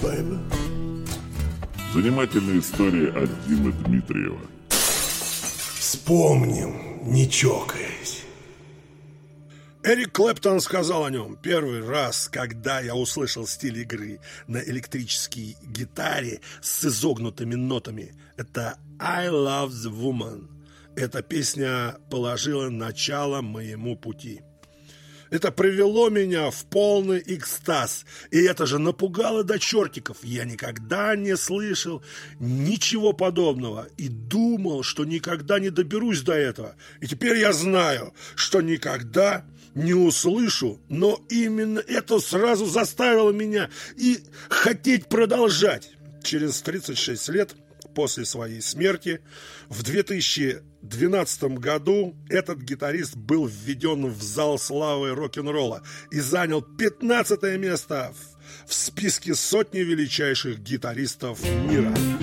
Занимательная история от Димы Дмитриева. Вспомним, не чокаясь. Эрик Клэптон сказал о нем: первый раз, когда я услышал стиль игры на электрической гитаре с изогнутыми нотами, это «I Love the Woman». Эта песня положила начало моему пути. Это привело меня в полный экстаз. И это же напугало до чертиков. Я никогда не слышал ничего подобного. И думал, что никогда не доберусь до этого. И теперь я знаю, что никогда не услышу. Но именно это сразу заставило меня и хотеть продолжать. Через 36 лет после своей смерти в 2012 году этот гитарист был введен в зал славы рок-н-ролла и занял 15 место в списке сотни величайших гитаристов мира.